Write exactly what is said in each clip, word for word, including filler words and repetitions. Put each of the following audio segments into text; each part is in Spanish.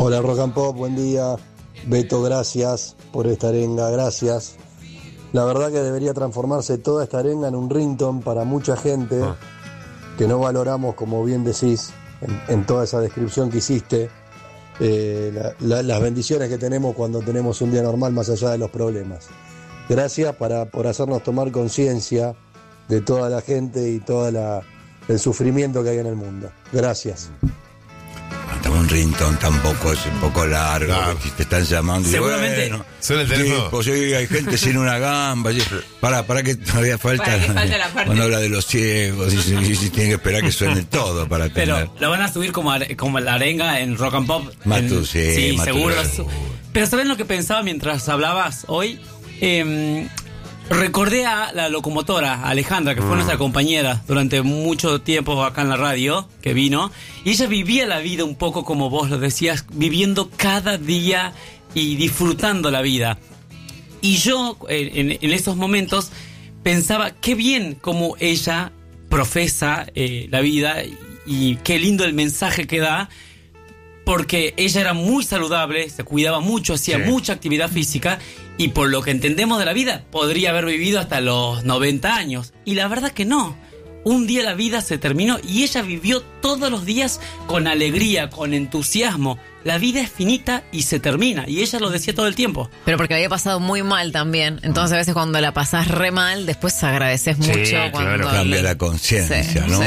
Hola Rock and Pop, buen día. Beto, gracias por esta arenga, gracias. La verdad que debería transformarse toda esta arenga en un ringtone para mucha gente ah. que no valoramos, como bien decís, en, en toda esa descripción que hiciste, eh, la, la, las bendiciones que tenemos cuando tenemos un día normal más allá de los problemas. Gracias para, por hacernos tomar conciencia de toda la gente y todo el sufrimiento que hay en el mundo. Gracias. Un ringtone tampoco es un poco largo, claro. Si te están llamando y seguramente bueno, suele tener sí, pues, sí, hay gente sin una gamba, sí, para, para que todavía falta, para que falta la parte. Cuando habla de los ciegos, y, y, y tienen que esperar que suene todo para tener. Pero lo van a subir como, como la arenga en Rock and Pop. Matú, en, sí, sí Matú, seguro. seguro. Pero ¿saben lo que pensaba mientras hablabas hoy? Eh, recordé a la locomotora Alejandra, que fue mm. nuestra compañera durante mucho tiempo acá en la radio, que vino, y ella vivía la vida un poco como vos lo decías, viviendo cada día y disfrutando la vida. Y yo en, en esos momentos pensaba qué bien como ella profesa eh, la vida y qué lindo el mensaje que da, porque ella era muy saludable, se cuidaba mucho, hacía sí. mucha actividad física y por lo que entendemos de la vida podría haber vivido hasta los noventa años. Y la verdad que no. Un día la vida se terminó y ella vivió todos los días con alegría, con entusiasmo. La vida es finita y se termina. Y ella lo decía todo el tiempo. Pero porque había pasado muy mal también. Entonces a veces cuando la pasás re mal, después agradeces mucho. Sí, cuando claro, cambia la conciencia, sí, ¿no? Sí.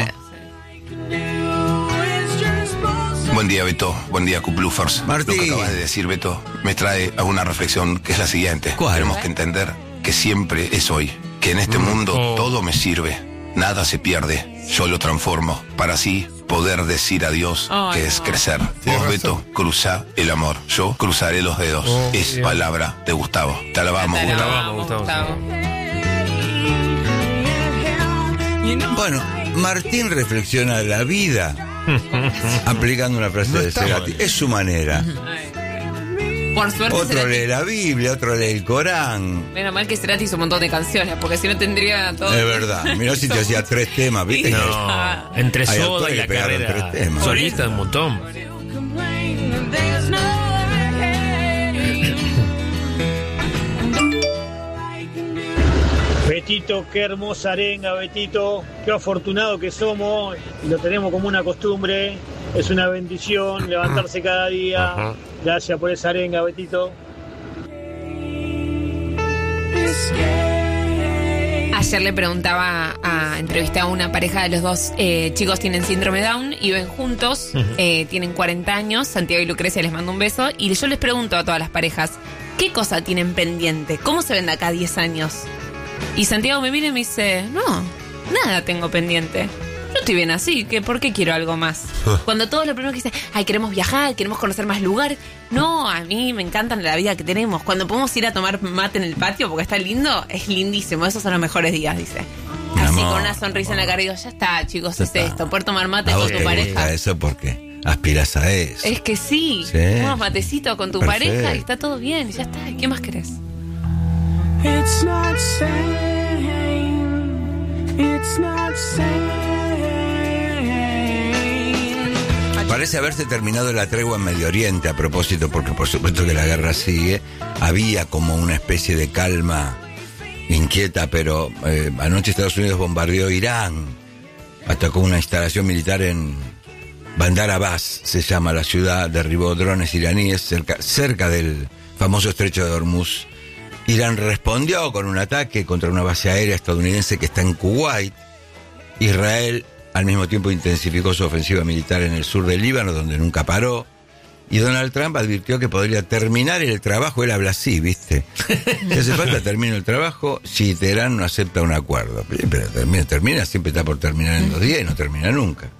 Buen día, Beto. Buen día, Cuplufers. Martín. Lo que acabas de decir, Beto, me trae a una reflexión que es la siguiente. ¿Cuál? Tenemos que entender que siempre es hoy. Que en este mm. mundo oh. todo me sirve. Nada se pierde. Yo lo transformo para así poder decir adiós, oh, que no. es crecer. Vos, Beto, cruzá el amor. Yo cruzaré los dedos. Oh, es bien. Palabra de Gustavo. Te alabamos, Te Gustavo. alabamos, Gustavo. Bueno, Martín reflexiona la vida aplicando una frase no de Cerati. Mal. Es su manera. Por suerte otro Cerati... lee la Biblia, otro lee el Corán. Menos mal que Cerati hizo un montón de canciones, porque si no tendría todo. Es verdad. Mirá si te hacía tres temas, ¿viste? No, entre Soda y la carrera solista un montón. Betito, qué hermosa arenga, Betito, qué afortunado que somos y lo tenemos como una costumbre, es una bendición levantarse cada día. Ajá. Gracias por esa arenga, Betito. Ayer le preguntaba, a, entrevisté a una pareja de los dos eh, chicos tienen síndrome Down y viven juntos, uh-huh. eh, tienen cuarenta años, Santiago y Lucrecia, les mando un beso, y yo les pregunto a todas las parejas, ¿qué cosa tienen pendiente? ¿Cómo se ven de acá a diez años? Y Santiago me mira y me dice, no, nada tengo pendiente. Yo estoy bien así, que ¿por qué quiero algo más? Cuando todos lo primero que dicen, ay, queremos viajar, queremos conocer más lugares. No, a mí me encanta la vida que tenemos. Cuando podemos ir a tomar mate en el patio porque está lindo, es lindísimo. Esos son los mejores días, dice. Así amor, con una sonrisa amor. En la cara y digo, ya está, chicos, ya es está. Esto. Poder tomar mate con tu pareja. Eso porque aspiras a eso. Es que sí, sí. Unos matecitos con tu perfecto. Pareja y está todo bien, ya está. ¿Qué más querés? It's not sane, it's not sane. Parece haberse terminado la tregua en Medio Oriente a propósito, porque por supuesto que la guerra sigue. Había como una especie de calma inquieta, pero eh, anoche Estados Unidos bombardeó Irán, atacó una instalación militar en Bandar Abbas, se llama la ciudad, derribó drones iraníes cerca, cerca del famoso estrecho de Hormuz. Irán respondió con un ataque contra una base aérea estadounidense que está en Kuwait. Israel al mismo tiempo intensificó su ofensiva militar en el sur del Líbano, donde nunca paró. Y Donald Trump advirtió que podría terminar el trabajo. Él habla así, ¿viste? Si hace falta, termino el trabajo si Teherán no acepta un acuerdo. Pero termina, termina, siempre está por terminar en dos días y no termina nunca.